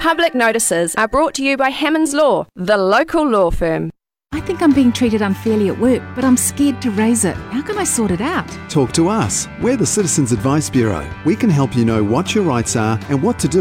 Public notices are brought to you by Hammonds Law, the local law firm. I think I'm being treated unfairly at work, but I'm scared to raise it. How can I sort it out? Talk to us. We're the Citizens Advice Bureau. We can help you know what your rights are and what to do